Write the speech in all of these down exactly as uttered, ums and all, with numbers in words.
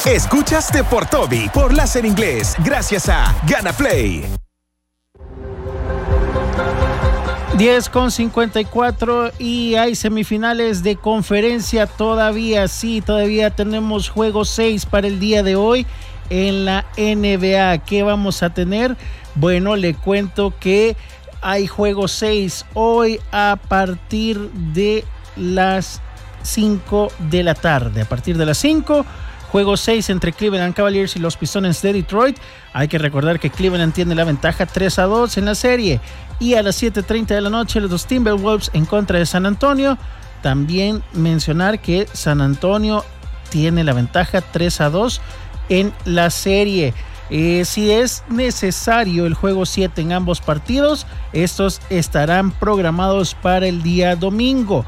Escuchas Deportobi por Láser Inglés, gracias a Gana Play. diez con cincuenta y cuatro y hay semifinales de conferencia todavía, sí, todavía tenemos juego seis para el día de hoy en la N B A. ¿Qué vamos a tener? Bueno, le cuento que hay juego seis hoy a partir de las cinco de la tarde. A partir de las cinco, juego seis entre Cleveland Cavaliers y los Pistones de Detroit. Hay que recordar que Cleveland tiene la ventaja tres a dos en la serie. Y a las siete treinta de la noche, los Timberwolves en contra de San Antonio. También mencionar que San Antonio tiene la ventaja tres a dos en la serie. Eh, si es necesario el juego siete en ambos partidos, estos estarán programados para el día domingo.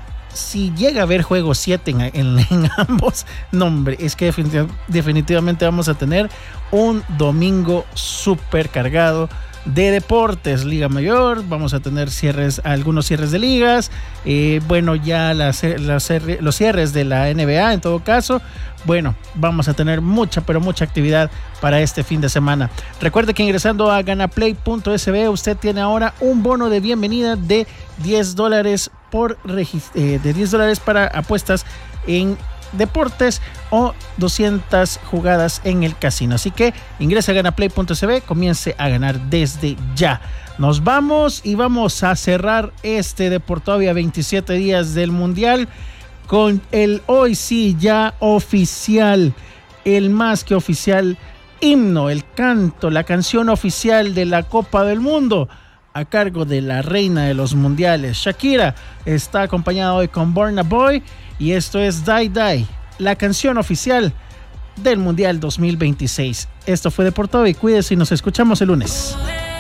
Si llega a haber juego siete en, en, en ambos, no hombre, es que definitiv- definitivamente vamos a tener un domingo súper cargado de deportes. Liga Mayor, vamos a tener cierres, algunos cierres de ligas, eh, bueno, ya las, las, los cierres de la N B A en todo caso. Bueno, vamos a tener mucha, pero mucha actividad para este fin de semana. Recuerde que ingresando a ganaplay punto s b usted tiene ahora un bono de bienvenida de diez dólares por regist- eh, de diez dólares para apuestas en deportes o doscientas jugadas en el casino. Así que ingrese a ganaplay punto s b, comience a ganar desde ya. Nos vamos y vamos a cerrar este Deportovia veintisiete días del Mundial con el hoy sí ya oficial, el más que oficial himno, el canto, la canción oficial de la Copa del Mundo a cargo de la reina de los mundiales. Shakira está acompañada hoy con Burna Boy y esto es Die Die, la canción oficial del Mundial dos mil veintiséis. Esto fue Deportobi, cuídese y nos escuchamos el lunes.